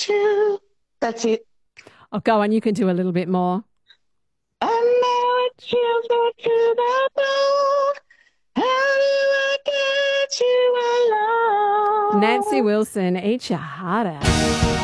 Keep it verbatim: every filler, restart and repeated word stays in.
you. That's it. Oh, go on. You can do a little bit more. I know it feels good to the bone. How do I get you alone? Nancy Wilson, Eat Your Heart Out.